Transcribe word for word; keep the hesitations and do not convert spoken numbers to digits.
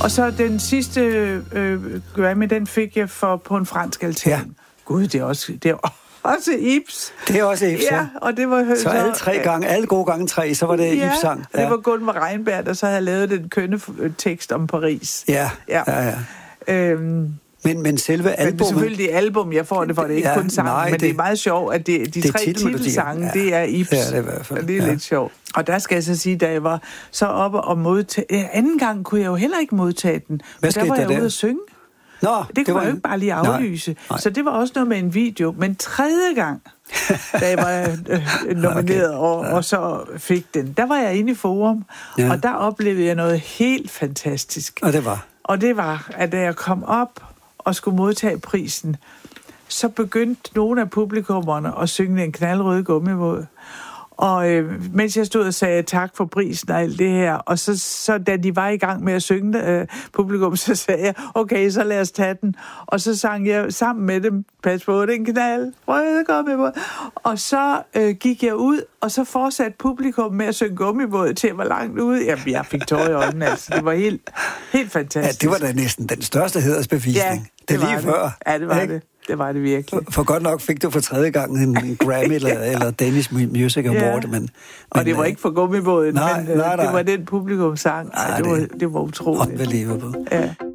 Og så den sidste øh, Grammy, den fik jeg for på en fransk altan. Ja. Gud, det er også... Det er også Ibs. Det er også Ibs, ja. Ja, og det var... Så, så alle tre gange, alle gode gange tre, så var det ja, Ibs-sang. Ja, det var Gunvar Regnberg, der så havde lavet den kønne tekst om Paris. Ja, ja, ja. ja. Øhm, men, men selve albumet... Men selvfølgelig album, jeg får det for det, ikke ja, kun sang, nej, men det, det er meget sjovt, at det, de det tre titelsange, ja, det er Ibs. Ja, det er i hvert fald. Og det er ja. lidt sjovt. Og der skal jeg så sige, da jeg var så oppe og modtage... Anden gang kunne jeg jo heller ikke modtage den, Hvad der var jeg der? ude at synge. Nå, det kunne det man jo ikke bare lige aflyse. Nej, nej. Så det var også noget med en video. Men tredje gang, da jeg var øh, nomineret okay. og, ja. og så fik den, der var jeg inde i Forum, ja. og der oplevede jeg noget helt fantastisk. Og det var? Og det var, at da jeg kom op og skulle modtage prisen, så begyndte nogle af publikummerne at synge En knaldrød gummivåd. Og øh, mens jeg stod og sagde tak for prisen og alt det her, og så, så da de var i gang med at synge øh, publikum, så sagde jeg, okay, så lad os tage den. Og så sang jeg sammen med dem, pas på den knald, røde gummivåd. Og så øh, gik jeg ud, og så fortsatte publikum med at synge gummivåd til jeg var langt ude. Jamen, jeg fik tårer i øjnene, altså. Det var helt, helt fantastisk. Ja, det var da næsten den største hædersbevisning. Ja, det, det var lige det. før. Ja, det var ikke? det. Det var det virkelig. For, for godt nok fik du for tredje gang en Grammy eller, ja. eller Danish Music Award. Ja. Men, og men, det var ikke for gummibåden, nej, men nej, nej. det var den publikum sang. Ej, det, det, var, det var utroligt. Unbelievable. Ja.